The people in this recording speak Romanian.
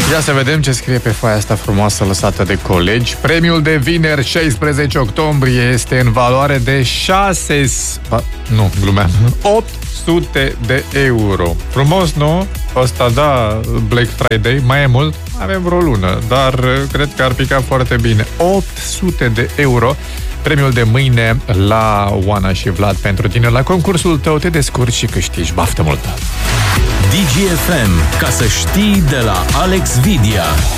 Ia să vedem ce scrie pe foaia asta frumoasă lăsată de colegi. Premiul de vineri 16 octombrie este în valoare de 800 de euro. Frumos, nu? Asta da, Black Friday, mai e mult? Avem vreo lună, dar cred că ar pica foarte bine. 800 de euro. Premiul de mâine la Oana și Vlad pentru tine. La concursul tău te descurci și câștigi. Baftă multă! DGFM, ca să știi, de la Alex Vidia.